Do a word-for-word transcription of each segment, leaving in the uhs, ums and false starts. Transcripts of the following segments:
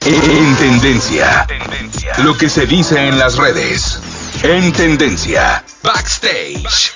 En tendencia. Lo que se dice en las redes. En tendencia. Backstage.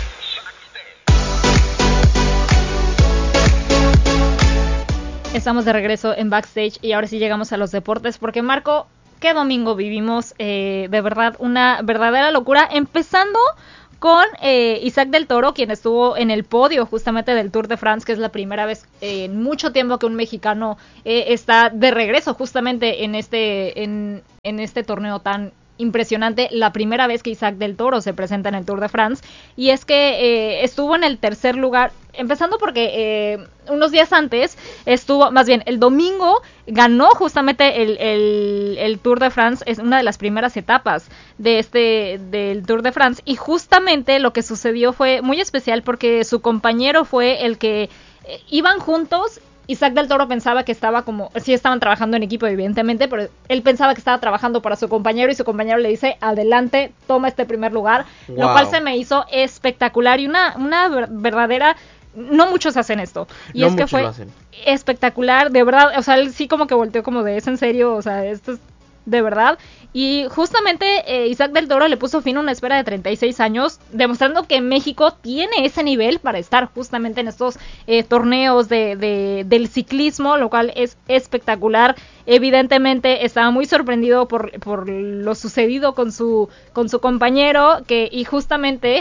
Estamos de regreso en Backstage y ahora sí llegamos a los deportes porque, Marco, ¿qué domingo vivimos? Eh, de verdad, una verdadera locura, empezando con eh, Isaac del Toro, quien estuvo en el podio justamente del Tour de France, que es la primera vez eh, en mucho tiempo que un mexicano eh, está de regreso justamente en este, en, en este torneo tan impresionante, la primera vez que Isaac del Toro se presenta en el Tour de France, y es que eh, estuvo en el tercer lugar, empezando porque eh, unos días antes estuvo, más bien el domingo ganó justamente el, el, el Tour de France, es una de las primeras etapas de este del Tour de France, y justamente lo que sucedió fue muy especial porque su compañero fue el que eh, iban juntos. Isaac del Toro pensaba que estaba como, sí estaban trabajando en equipo evidentemente, pero él pensaba que estaba trabajando para su compañero y su compañero le dice, adelante, toma este primer lugar, wow. Lo cual se me hizo espectacular y una, una verdadera, no muchos hacen esto, y no es que fue espectacular, de verdad, o sea, él sí como que volteó como de, ¿es en serio? O sea, esto es de verdad. Y justamente eh, Isaac del Toro le puso fin a una espera de treinta y seis años, demostrando que México tiene ese nivel para estar justamente en estos eh, torneos de, de, del ciclismo, lo cual es espectacular. Evidentemente estaba muy sorprendido por, por lo sucedido con su, con su compañero, que y justamente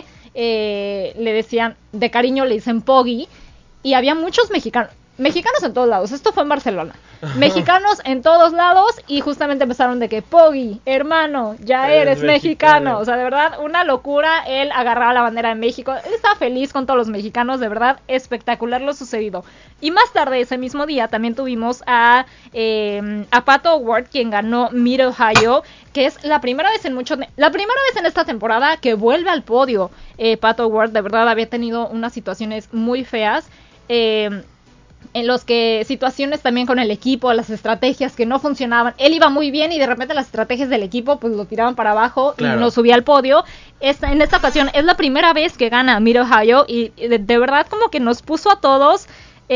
eh, le decían, de cariño le dicen Poggy, y había muchos mexicanos. Mexicanos en todos lados, esto fue en Barcelona. Mexicanos en todos lados y justamente empezaron de que Poggy, hermano, ya eres, eres mexicano. mexicano. O sea, de verdad, una locura. Él agarraba la bandera de México. Él estaba feliz con todos los mexicanos, de verdad, espectacular lo sucedido. Y más tarde, ese mismo día, también tuvimos a, eh, a Pato O'Ward, quien ganó Mid Ohio, que es la primera vez en mucho la primera vez en esta temporada que vuelve al podio. Eh, Pato O'Ward, de verdad, había tenido unas situaciones muy feas. Eh... en los que situaciones también con el equipo, las estrategias que no funcionaban, él iba muy bien y de repente las estrategias del equipo pues lo tiraban para abajo, claro, y no subía al podio. Esta, en esta ocasión es la primera vez que gana Mid Ohio y de, de verdad como que nos puso a todos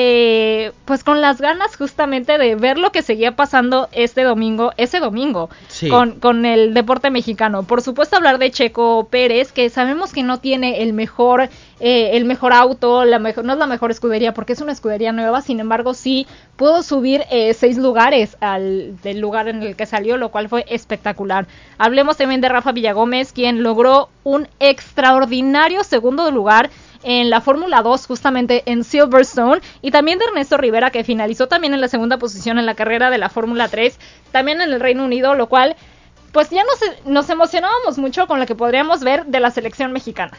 eh, pues con las ganas justamente de ver lo que seguía pasando este domingo, ese domingo, sí, con, con el deporte mexicano. Por supuesto hablar de Checo Pérez, que sabemos que no tiene el mejor eh, el mejor auto, la mejor, no es la mejor escudería porque es una escudería nueva, sin embargo sí pudo subir eh, seis lugares al del lugar en el que salió, lo cual fue espectacular. Hablemos también de Rafa Villagómez, quien logró un extraordinario segundo lugar en la Fórmula dos, justamente en Silverstone, y también de Ernesto Rivera, que finalizó también en la segunda posición en la carrera de la Fórmula tres, también en el Reino Unido, lo cual, pues ya nos, nos emocionábamos mucho con lo que podríamos ver de la selección mexicana.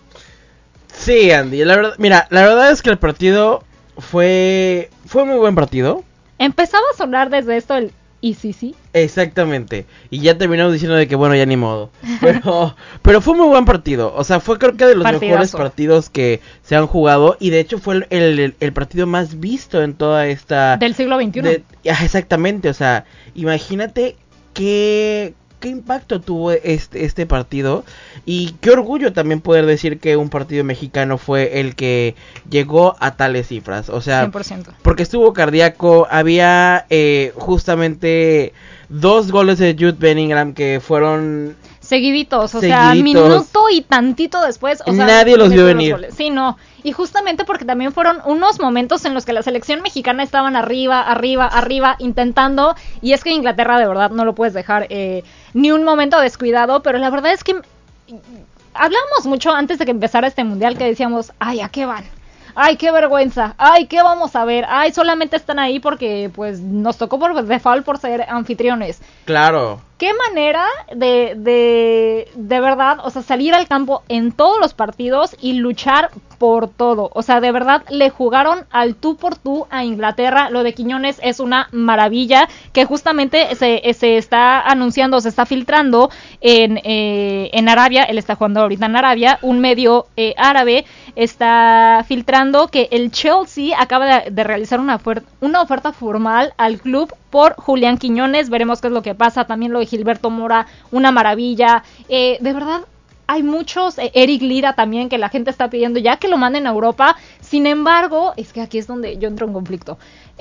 Sí, Andy, la verdad, mira, la verdad es que el partido fue, fue muy buen partido. Empezaba a sonar desde esto el y sí, sí. Exactamente. Y ya terminamos diciendo de que bueno, ya ni modo. Pero pero fue muy buen partido. O sea, fue creo que de los Partidazo. mejores partidos que se han jugado. Y de hecho fue el, el, el partido más visto en toda esta... Del siglo veintiuno. De, exactamente. O sea, imagínate qué... qué impacto tuvo este, este partido. Y qué orgullo también poder decir que un partido mexicano fue el que llegó a tales cifras. O sea, cien por ciento. Porque estuvo cardíaco. Había eh, justamente dos goles de Jude Bellingham que fueron... Seguiditos, o seguiditos. sea, minuto y tantito después. O sea, nadie los vio venir. Los sí, no. Y justamente porque también fueron unos momentos en los que la selección mexicana estaban arriba, arriba, arriba, intentando. Y es que Inglaterra de verdad no lo puedes dejar eh, ni un momento descuidado. Pero la verdad es que hablábamos mucho antes de que empezara este mundial que decíamos, ay, ¿a qué van? Ay, qué vergüenza, ay, qué vamos a ver, ay, solamente están ahí porque pues nos tocó por default por ser anfitriones. Claro. Qué manera de, de, de verdad, o sea, salir al campo en todos los partidos y luchar por todo. O sea, de verdad, le jugaron al tú por tú a Inglaterra. Lo de Quiñones es una maravilla, que justamente se, se está anunciando, se está filtrando en, eh, en Arabia. Él está jugando ahorita en Arabia. Un medio eh, árabe está filtrando que el Chelsea acaba de, de realizar una oferta, una oferta formal al club por Julián Quiñones. Veremos qué es lo que pasa. También lo de Gilberto Mora, una maravilla. Eh, de verdad, hay muchos, eh, Eric Lira también, que la gente está pidiendo ya que lo manden a Europa. Sin embargo, es que aquí es donde yo entro en conflicto.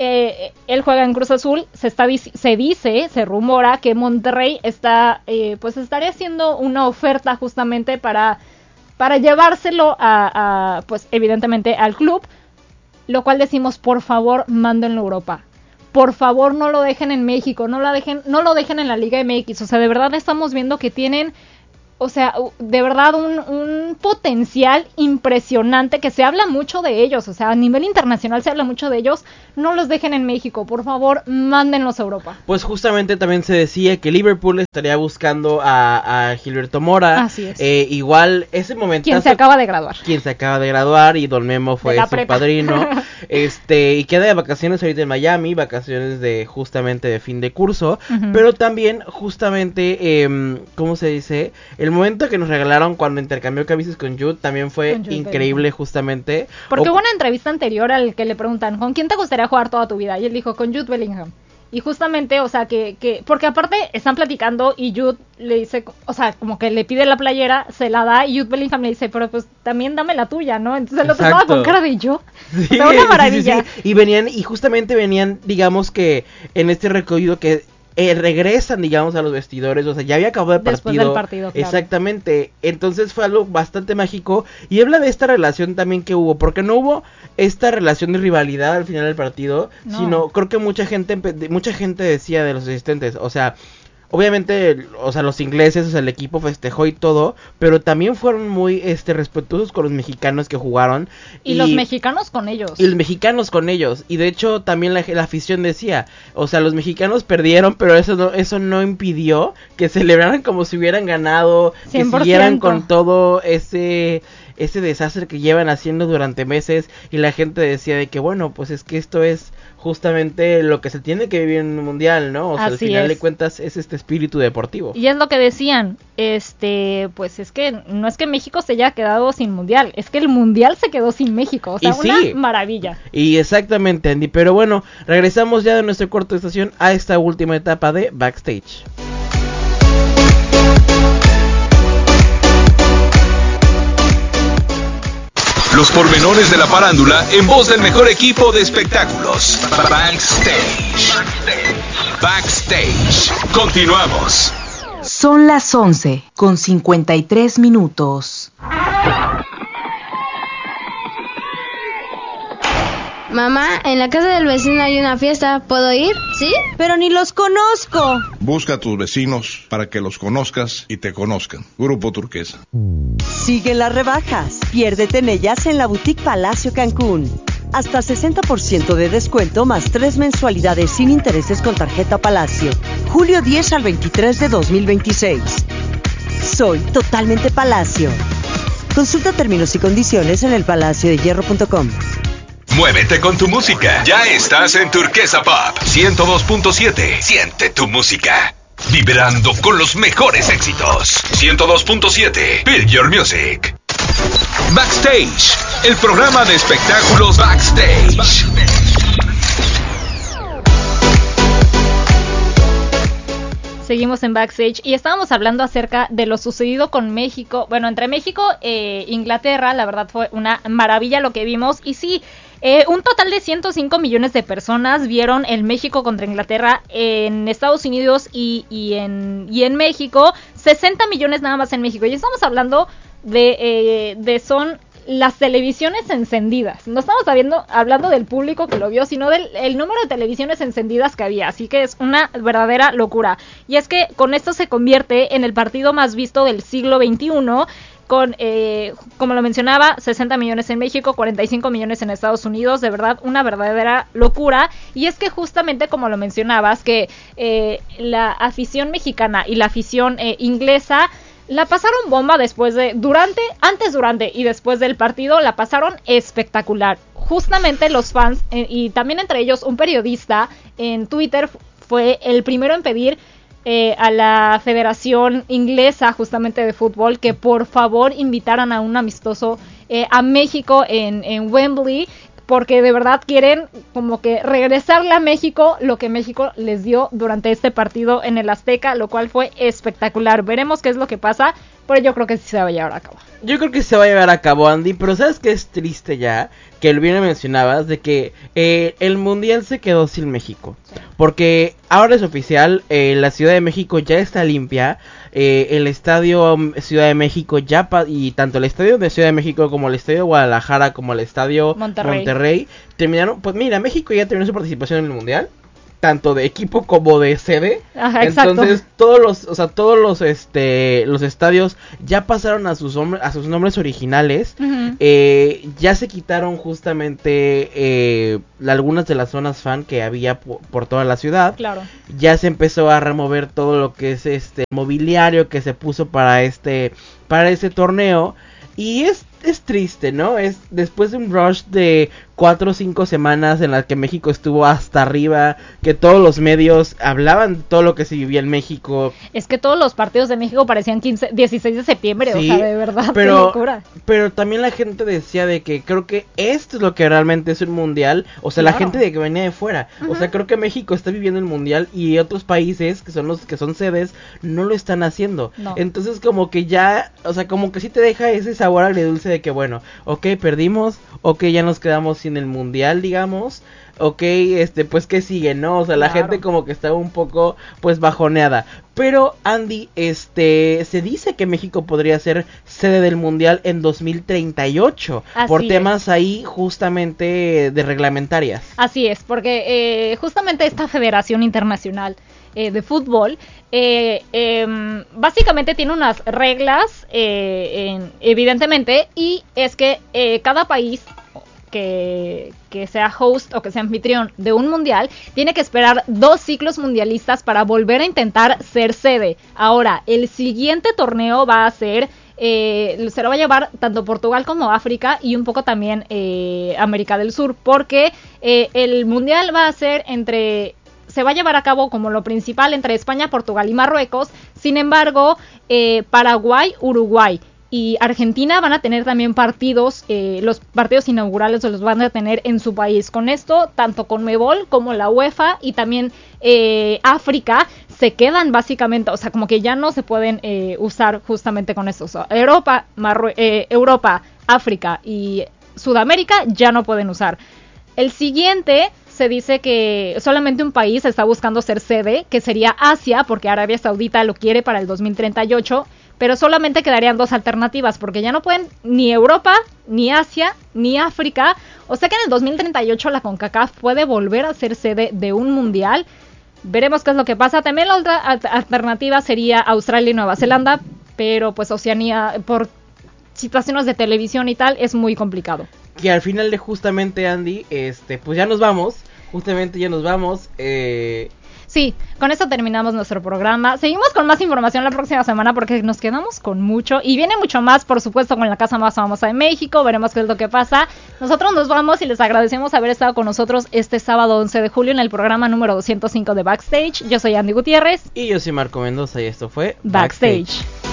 Eh, él juega en Cruz Azul, se está se dice, se rumora que Monterrey está, eh, pues estaría haciendo una oferta justamente para, para llevárselo a, a, pues evidentemente al club, lo cual decimos, por favor, mándenlo a Europa. Por favor, no lo dejen en México, no lo dejen, no lo dejen en la Liga M X. O sea, de verdad estamos viendo que tienen, o sea, de verdad un, un potencial impresionante, que se habla mucho de ellos. O sea, a nivel internacional se habla mucho de ellos. No los dejen en México, por favor, mándenlos a Europa. Pues justamente también se decía que Liverpool estaría buscando a, a Gilberto Mora. Así es. Eh, igual, ese momento. Quien se acaba de graduar. Quien se acaba de graduar y Don Memo fue su prepa. padrino. este, y queda de vacaciones ahorita en Miami, vacaciones de justamente de fin de curso. Uh-huh. Pero también, justamente, eh, ¿cómo se dice? El momento que nos regalaron cuando intercambió camisas con Jude también fue increíble, Bellingham. Justamente. Porque o... hubo una entrevista anterior al que le preguntan, ¿con quién te gustaría jugar toda tu vida? Y él dijo, con Jude Bellingham. Y justamente, o sea, que, que, porque aparte están platicando y Jude le dice, o sea, como que le pide la playera, se la da y Jude Bellingham le dice, pero pues también dame la tuya, ¿no? Entonces el otro estaba con cara de yo. Sí, o sea, una maravilla. Sí, sí, sí. Y venían, y justamente venían, digamos que en este recorrido que Eh, regresan, digamos, a los vestidores, o sea, ya había acabado el Después partido. del partido, claro. Exactamente, entonces fue algo bastante mágico, y habla de esta relación también que hubo, porque no hubo esta relación de rivalidad al final del partido, no. Sino creo que mucha gente, mucha gente decía de los asistentes, o sea, obviamente, o sea, los ingleses, o sea, el equipo festejó y todo, pero también fueron muy, este, respetuosos con los mexicanos que jugaron. Y, y los mexicanos con ellos. Y los mexicanos con ellos. Y de hecho, también la, la afición decía, o sea, los mexicanos perdieron, pero eso no, eso no impidió que celebraran como si hubieran ganado, cien por ciento. Que siguieran con todo ese... ese desastre que llevan haciendo durante meses, y la gente decía de que bueno, pues es que esto es justamente lo que se tiene que vivir en un mundial, ¿no? O sea, Así al final es. de cuentas es este espíritu deportivo. Y es lo que decían, este, pues es que no es que México se haya quedado sin mundial, es que el mundial se quedó sin México, o sea, y una sí, maravilla. Y exactamente, Andy, pero bueno, regresamos ya de nuestra corta estación a esta última etapa de Backstage. Los pormenores de la farándula en voz del mejor equipo de espectáculos. Backstage. Backstage. Continuamos. Son las once con cincuenta y tres minutos. Mamá, en la casa del vecino hay una fiesta, ¿puedo ir? ¿Sí? Pero ni los conozco. Busca a tus vecinos para que los conozcas y te conozcan. Grupo Turquesa. Siguen las rebajas. Piérdete en ellas en la Boutique Palacio Cancún. Hasta sesenta por ciento de descuento más tres mensualidades sin intereses con tarjeta Palacio. Julio diez al veintitrés de dos mil veintiséis. Soy totalmente Palacio. Consulta términos y condiciones en el palacio de hierro punto com. Muévete con tu música. Ya estás en Turquesa Pop ciento dos punto siete. Siente tu música. Vibrando con los mejores éxitos. ciento dos punto siete. Build Your Music. Backstage. El programa de espectáculos Backstage. Seguimos en Backstage y estábamos hablando acerca de lo sucedido con México. Bueno, entre México e Inglaterra, la verdad fue una maravilla lo que vimos. Y sí, eh, un total de ciento cinco millones de personas vieron el México contra Inglaterra en Estados Unidos y, y, en, y en México. sesenta millones nada más en México. Y estamos hablando de, eh, de son... las televisiones encendidas. No estamos habiendo, hablando del público que lo vio, sino del el número de televisiones encendidas que había. Así que es una verdadera locura. Y es que con esto se convierte en el partido más visto del siglo veintiuno. Con, eh, como lo mencionaba, sesenta millones en México, cuarenta y cinco millones en Estados Unidos. De verdad, una verdadera locura. Y es que justamente como lo mencionabas, que eh, la afición mexicana y la afición eh, inglesa la pasaron bomba después de, durante, antes, durante y después del partido, la pasaron espectacular. Justamente los fans, eh, y también entre ellos un periodista en Twitter, fue el primero en pedir eh, a la Federación Inglesa justamente de fútbol que por favor invitaran a un amistoso eh, a México en, en Wembley, porque de verdad quieren como que regresarle a México lo que México les dio durante este partido en el Azteca, lo cual fue espectacular. Veremos qué es lo que pasa, pero yo creo que sí se va a llevar a cabo. Yo creo que se va a llevar a cabo, Andy, pero ¿sabes qué es triste ya? Que lo bien mencionabas, de que eh, el Mundial se quedó sin México. Sí. Porque ahora es oficial, eh, la Ciudad de México ya está limpia, eh, el Estadio Ciudad de México ya, pa- y tanto el Estadio de Ciudad de México como el Estadio de Guadalajara como el Estadio Monterrey, Monterrey terminaron, pues mira, México ya terminó su participación en el Mundial. Tanto de equipo como de sede. Ajá, exacto. Entonces todos los, o sea, todos los, este, los estadios ya pasaron a sus nombres, a sus nombres originales. Uh-huh. Eh, ya se quitaron justamente eh, algunas de las zonas fan que había por, por toda la ciudad. Claro. Ya se empezó a remover todo lo que es este mobiliario que se puso para este, para ese torneo. Y es, es triste, ¿no? Es después de un rush de cuatro o cinco semanas en las que México estuvo hasta arriba, que todos los medios hablaban de todo lo que se vivía en México. Es que todos los partidos de México parecían quince, dieciséis de septiembre, sí, o sea, de verdad, pero, qué locura. Pero también la gente decía de que creo que esto es lo que realmente es un mundial, o sea, claro. La gente de que venía de fuera, uh-huh. O sea, creo que México está viviendo el mundial y otros países que son los que son sedes no lo están haciendo. No. Entonces como que ya, o sea, como que sí te deja ese sabor agridulce de que bueno, ok, perdimos, ok, ya nos quedamos sin el mundial, digamos, ok, este, pues que sigue, ¿no? O sea, la claro. gente como que estaba un poco, pues, bajoneada. Pero, Andy, este, se dice que México podría ser sede del mundial en dos mil treinta y ocho, así por temas es. ahí justamente de reglamentarias. Así es, porque eh, justamente esta Federación Internacional eh, de Fútbol, eh, eh, básicamente tiene unas reglas, eh, en, evidentemente, y es que eh, cada país Que, que sea host o que sea anfitrión de un mundial, tiene que esperar dos ciclos mundialistas para volver a intentar ser sede. Ahora, el siguiente torneo va a ser, eh, se lo va a llevar tanto Portugal como África y un poco también eh, América del Sur, porque eh, el mundial va a ser entre... se va a llevar a cabo como lo principal entre España, Portugal y Marruecos. Sin embargo, eh, Paraguay, Uruguay y Argentina van a tener también partidos, eh, los partidos inaugurales los van a tener en su país. Con esto, tanto Conmebol como la UEFA y también eh, África se quedan básicamente, o sea, como que ya no se pueden eh, usar justamente con esto. O sea, Europa, Marrue- eh, Europa, África y Sudamérica ya no pueden usar. El siguiente... se dice que solamente un país está buscando ser sede, que sería Asia, porque Arabia Saudita lo quiere para el dos mil treinta y ocho, pero solamente quedarían dos alternativas, porque ya no pueden ni Europa, ni Asia, ni África. O sea que en el dos mil treinta y ocho la CONCACAF puede volver a ser sede de un mundial. Veremos qué es lo que pasa. También la otra alternativa sería Australia y Nueva Zelanda, pero pues Oceanía, por situaciones de televisión y tal, es muy complicado. Que al final de justamente, Andy, este, pues ya nos vamos, justamente ya nos vamos, eh... Sí, con eso terminamos nuestro programa. Seguimos con más información la próxima semana porque nos quedamos con mucho. Y viene mucho más, por supuesto, con la Casa Más Famosa de México. Veremos qué es lo que pasa. Nosotros nos vamos y les agradecemos haber estado con nosotros este sábado once de julio en el programa número doscientos cinco de Backstage. Yo soy Andy Gutiérrez. Y yo soy Marco Mendoza y esto fue Backstage. Backstage.